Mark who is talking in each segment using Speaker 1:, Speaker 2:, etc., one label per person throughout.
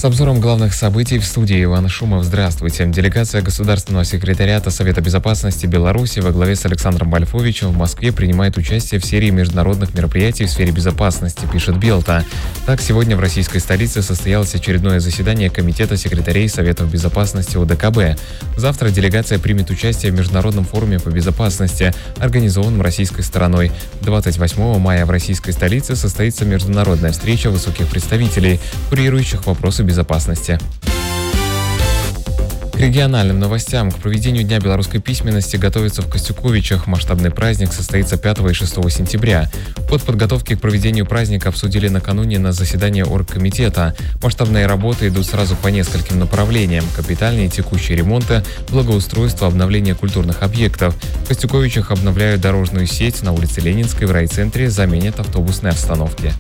Speaker 1: С обзором главных событий в студии Иван Шумов. Здравствуйте. Делегация Государственного секретариата Совета безопасности Беларуси во главе с Александром Бальфовичем в Москве принимает участие в серии международных мероприятий в сфере безопасности, пишет Белта. Так, сегодня в российской столице состоялось очередное заседание Комитета секретарей Советов безопасности ОДКБ. Завтра делегация примет участие в Международном форуме по безопасности, организованном российской стороной. 28 мая в российской столице состоится международная встреча высоких представителей, курирующих вопросы безопасности. К региональным новостям. К проведению Дня белорусской письменности готовятся в Костюковичах. Масштабный праздник состоится 5 и 6 сентября. Ход подготовки к проведению праздника обсудили накануне на заседании оргкомитета. Масштабные работы идут сразу по нескольким направлениям: капитальные, текущие ремонты, благоустройство, обновление культурных объектов. В Костюковичах обновляют дорожную сеть, на улице Ленинской в райцентре заменят автобусные остановки.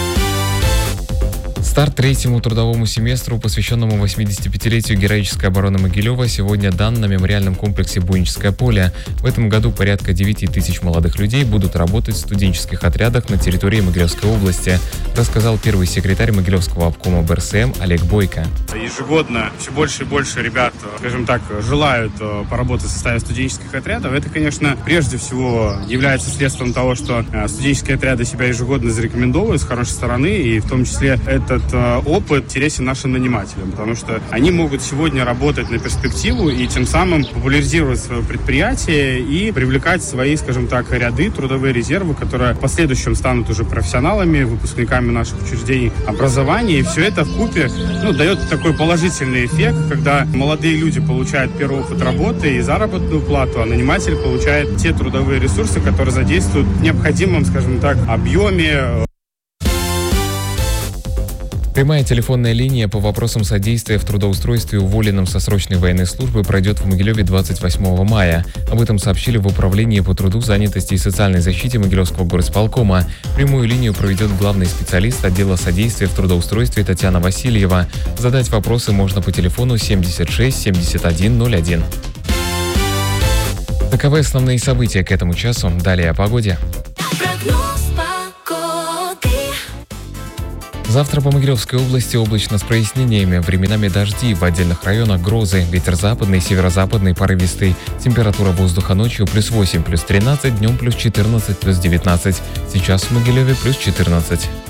Speaker 1: Старт третьему трудовому семестру, посвященному 85-летию героической обороны Могилева, сегодня дан на мемориальном комплексе «Буйническое поле». В этом году порядка 9 тысяч молодых людей будут работать в студенческих отрядах на территории Могилевской области, рассказал первый секретарь Могилевского обкома БРСМ Олег Бойко.
Speaker 2: Ежегодно все больше и больше ребят, скажем так, желают поработать в составе студенческих отрядов. Это, конечно, прежде всего является следствием того, что студенческие отряды себя ежегодно зарекомендовывают с хорошей стороны, и в том числе этот опыт интересен нашим нанимателям, потому что они могут сегодня работать на перспективу и тем самым популяризировать свое предприятие и привлекать свои, скажем так, ряды, трудовые резервы, которые в последующем станут уже профессионалами, выпускниками наших учреждений образования. И все это вкупе дает такой положительный эффект, когда молодые люди получают первый опыт работы и заработную плату, а наниматель получает те трудовые ресурсы, которые задействуют в необходимом, скажем так, объеме.
Speaker 1: Прямая телефонная линия по вопросам содействия в трудоустройстве уволенным со срочной военной службы пройдет в Могилеве 28 мая. Об этом сообщили в Управлении по труду, занятости и социальной защите Могилевского горосполкома. Прямую линию проведет главный специалист отдела содействия в трудоустройстве Татьяна Васильева. Задать вопросы можно по телефону 76 71 01. Таковы основные события к этому часу. Далее о погоде. Завтра по Могилевской области облачно с прояснениями, временами дожди, в отдельных районах грозы, ветер западный, северо-западный, порывистый. Температура воздуха ночью +8, +13, днем +14, +19. Сейчас в Могилеве +14.